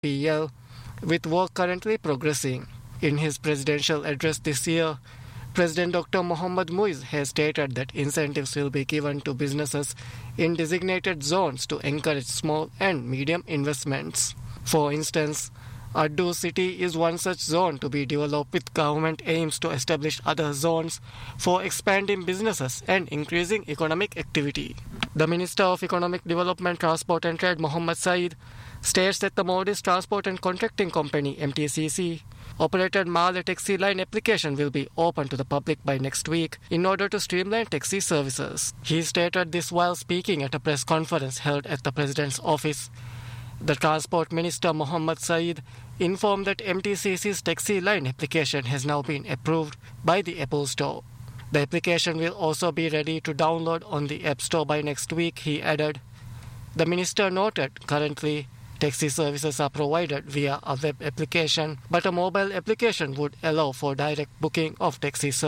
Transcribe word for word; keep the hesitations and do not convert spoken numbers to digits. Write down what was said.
P L, with work currently progressing. In his presidential address this year, President Doctor Mohammad Muiz has stated that incentives will be given to businesses in designated zones to encourage small and medium investments. For instance, Addu city is one such zone to be developed, with government aims to establish other zones for expanding businesses and increasing economic activity. The Minister of Economic Development, Transport and Trade, Mohammad Saeed, states that the Modi's Transport and Contracting Company M T C C operated Male taxi line application will be open to the public by next week in order to streamline taxi services. He stated this while speaking at a press conference held at the President's office. The Transport Minister Mohammad Saeed informed that M T C C's taxi line application has now been approved by the Apple Store. The application will also be ready to download on the App Store by next week, he added. The minister noted currently taxi services are provided via a web application, but a mobile application would allow for direct booking of taxi services.